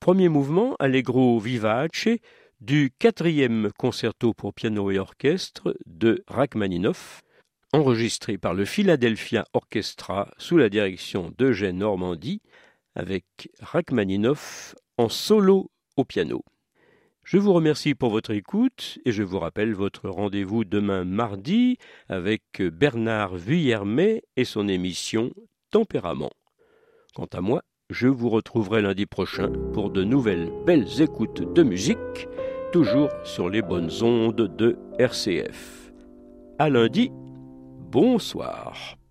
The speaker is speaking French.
Premier mouvement, Allegro vivace, du 4e concerto pour piano et orchestre de Rachmaninoff, enregistré par le Philadelphia Orchestra sous la direction d'Eugène Ormandy, avec Rachmaninoff en solo au piano. Je vous remercie pour votre écoute et je vous rappelle votre rendez-vous demain mardi avec Bernard Vuillermet et son émission Tempérament. Quant à moi, je vous retrouverai lundi prochain pour de nouvelles belles écoutes de musique, toujours sur les bonnes ondes de RCF. À lundi, bonsoir.